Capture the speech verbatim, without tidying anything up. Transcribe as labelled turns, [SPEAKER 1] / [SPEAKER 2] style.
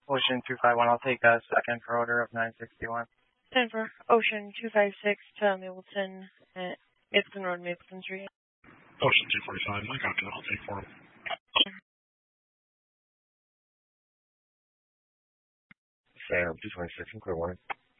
[SPEAKER 1] Ocean two five one, I'll take a second for order of nine sixty-one.
[SPEAKER 2] ten for Ocean two five six to Mapleton, uh, Mapleton Road, Mapleton Street.
[SPEAKER 3] Ocean two forty-five, my captain, I'll take for him.
[SPEAKER 4] Sam, two twenty-six, and clear warning.